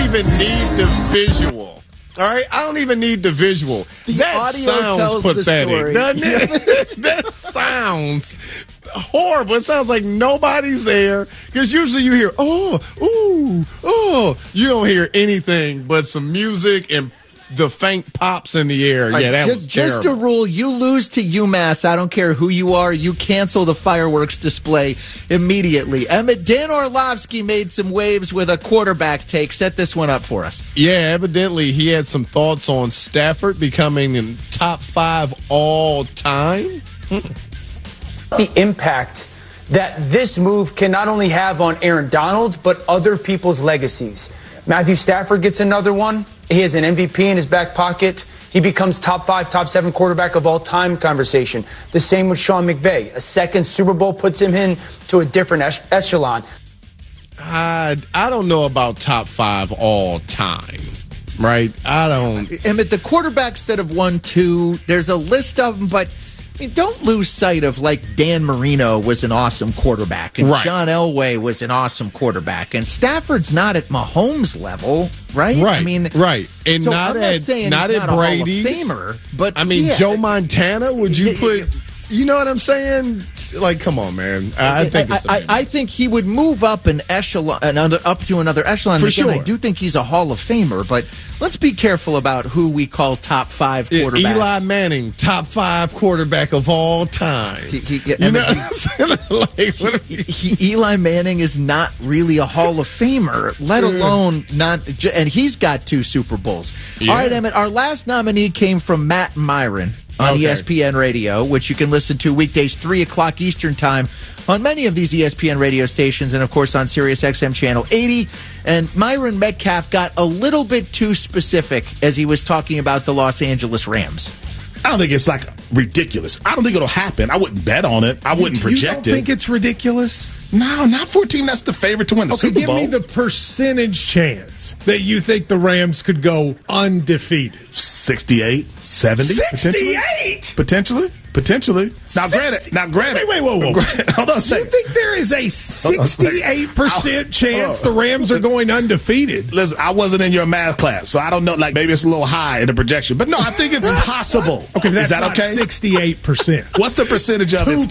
even need the visual. All right? I don't even need the visual. That audio sounds tells the pathetic, story. doesn't it? That sounds horrible. It sounds like nobody's there because usually you hear, oh, ooh, oh. You don't hear anything but some music and the faint pops in the air. Yeah, that was terrible. Just a rule, you lose to UMass. I don't care who you are. You cancel the fireworks display immediately. Emmett, Dan Orlovsky made some waves with a quarterback take. Set this one up for us. Yeah, evidently he had some thoughts on Stafford becoming in top 5 all time. The impact that this move can not only have on Aaron Donald, but other people's legacies. Matthew Stafford gets another one. He has an MVP in his back pocket. He becomes top 5, top 7 quarterback of all time conversation. The same with Sean McVay. A second Super Bowl puts him in to a different echelon. I don't know about top 5 all time, right? I don't. Emmett, the quarterbacks that have won 2, there's a list of them, but I mean, don't lose sight of, like, Dan Marino was an awesome quarterback, and John Elway was an awesome quarterback, and Stafford's not at Mahomes' level, right? Right, I mean, right. And so not I'm at saying not he's at not Brady's. a Hall of Famer, but I mean, yeah. Joe Montana, would you put... You know what I'm saying? Like, come on, man. I think he would move up an echelon, up to another echelon. For Again, sure. I do think he's a Hall of Famer, but let's be careful about who we call top 5 quarterbacks. Eli Manning, top 5 quarterback of all time. Eli Manning is not really a Hall of Famer, let alone not. And he's got 2 Super Bowls. Yeah. All right, Emmett. Our last nominee came from Matt Myron on ESPN Radio, which you can listen to weekdays 3 o'clock Eastern Time on many of these ESPN radio stations and, of course, on Sirius XM Channel 80. And Myron Metcalf got a little bit too specific as he was talking about the Los Angeles Rams. I don't think it's like ridiculous. I don't think it'll happen. I wouldn't bet on it. I wouldn't project it. You don't think it's ridiculous? No, not for a team that's the favorite to win the Super Bowl. Give me the percentage chance that you think the Rams could go undefeated. 68, 70. 68? Potentially. Now, granted. Wait, whoa. Hold on a second. You think there is a 68% chance the Rams are going undefeated? Listen, I wasn't in your math class, so I don't know. Like, maybe it's a little high in the projection. But no, I think it's possible. Okay, that's is that not okay? 68%. What's the percentage of 2%. it's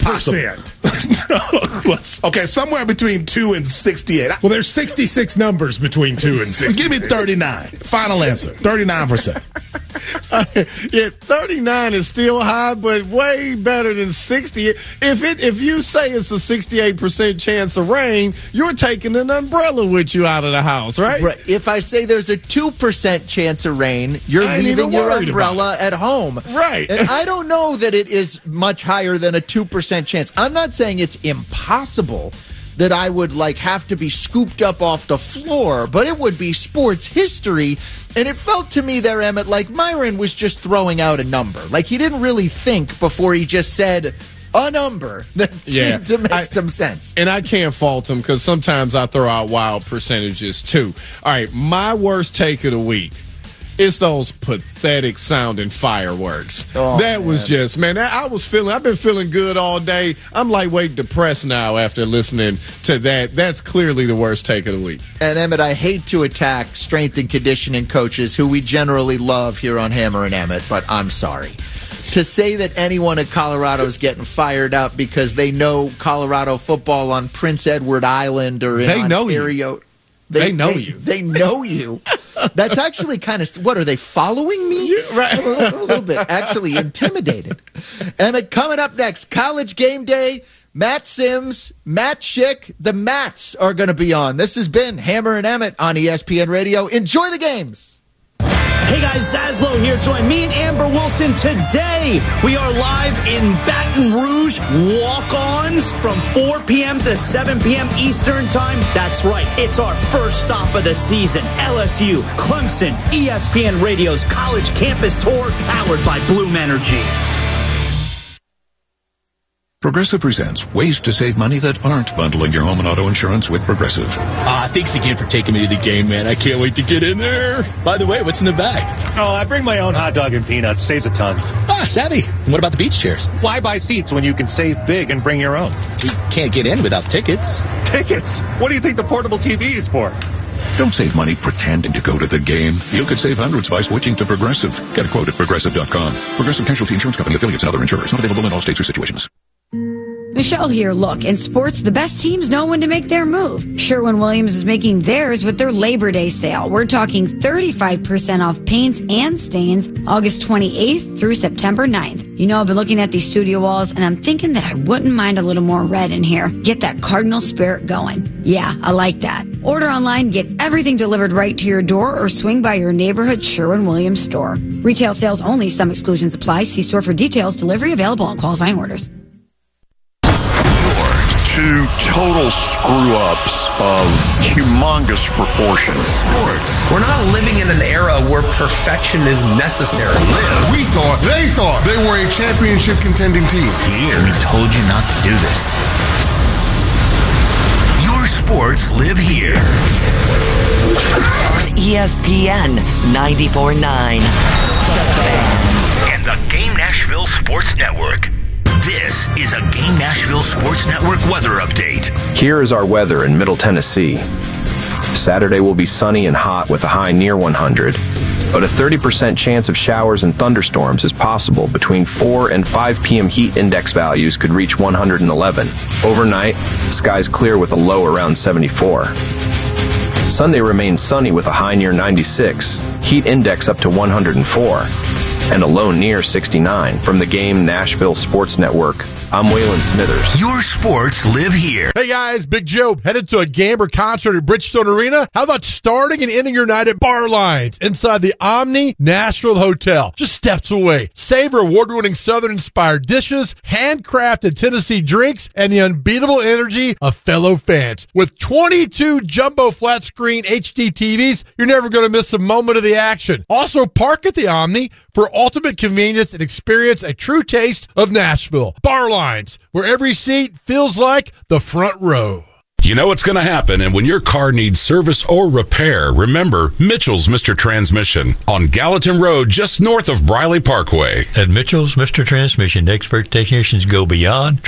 possible? Okay, somewhere between 2 and 68. Well, there's 66 numbers between 2 and 60. Give me 39. Final answer. 39%. Yeah, 39 is still high, but way better than 60. If you say it's a 68% chance of rain, you're taking an umbrella with you out of the house, right? Right. If I say there's a 2% chance of rain, you're leaving your umbrella at home. Right. And I don't know that it is much higher than a 2% chance. I'm not saying it's impossible that I would have to be scooped up off the floor, but it would be sports history. And it felt to me there, Emmett, like Myron was just throwing out a number. Like he didn't really think before he just said a number that seemed to make some sense. And I can't fault him because sometimes I throw out wild percentages too. All right, my worst take of the week. It's those pathetic sounding fireworks. That was just, I've been feeling good all day. I'm lightweight depressed now after listening to that. That's clearly the worst take of the week. And Emmett, I hate to attack strength and conditioning coaches who we generally love here on Hammer and Emmett, but I'm sorry. To say that anyone at Colorado is getting fired up because they know Colorado football on Prince Edward Island or in Ontario. They know you. They know you. That's actually kind of, what, are they following me? Yeah, right. a little bit. Actually intimidated. Emmett, coming up next, College Game Day. Matt Sims, Matt Schick, the Mats are going to be on. This has been Hammer and Emmett on ESPN Radio. Enjoy the games. Hey guys, Zaslow here. Join me and Amber Wilson today. We are live in Baton Rouge, walk-ons from 4 p.m. to 7 p.m. Eastern Time. That's right. It's our first stop of the season. LSU, Clemson, ESPN Radio's College Campus Tour, powered by Bloom Energy. Progressive presents ways to save money that aren't bundling your home and auto insurance with Progressive. Thanks again for taking me to the game, man. I can't wait to get in there. By the way, what's in the bag? Oh, I bring my own hot dog and peanuts. Saves a ton. Savvy. And what about the beach chairs? Why buy seats when you can save big and bring your own? We can't get in without tickets. Tickets? What do you think the portable TV is for? Don't save money pretending to go to the game. You could save hundreds by switching to Progressive. Get a quote at Progressive.com. Progressive Casualty Insurance Company, affiliates, and other insurers. Not available in all states or situations. Michelle here. Look, in sports, the best teams know when to make their move. Sherwin-Williams is making theirs with their Labor Day sale. We're talking 35% off paints and stains August 28th through September 9th. You know, I've been looking at these studio walls, and I'm thinking that I wouldn't mind a little more red in here. Get that Cardinal spirit going. Yeah, I like that. Order online, get everything delivered right to your door, or swing by your neighborhood Sherwin-Williams store. Retail sales only. Some exclusions apply. See store for details. Delivery available on qualifying orders. Two total screw-ups of humongous proportions. Sports. We're not living in an era where perfection is necessary. They thought they were a championship contending team. Here, we told you not to do this. Your sports live here. On ESPN 94.9. And the Game Nashville Sports Network. This is a Game Nashville Sports Network weather update. Here is our weather in Middle Tennessee. Saturday will be sunny and hot with a high near 100, but a 30% chance of showers and thunderstorms is possible. Between 4 and 5 p.m. heat index values could reach 111. Overnight, skies clear with a low around 74. Sunday remains sunny with a high near 96, heat index up to 104. And a low near 69. From the Game Nashville Sports Network, I'm Waylon Smithers. Your sports live here. Hey guys, Big Joe, headed to a Gamber concert at Bridgestone Arena? How about starting and ending your night at Bar Lines inside the Omni Nashville Hotel, just steps away? Savor award-winning Southern-inspired dishes, handcrafted Tennessee drinks, and the unbeatable energy of fellow fans. With 22 jumbo flat-screen HD TVs, you're never going to miss a moment of the action. Also, park at the Omni for ultimate convenience and experience a true taste of Nashville. Bar Lines, where every seat feels like the front row. You know what's going to happen, and when your car needs service or repair, remember Mitchell's Mr. Transmission on Gallatin Road, just north of Briley Parkway. At Mitchell's Mr. Transmission, expert technicians go beyond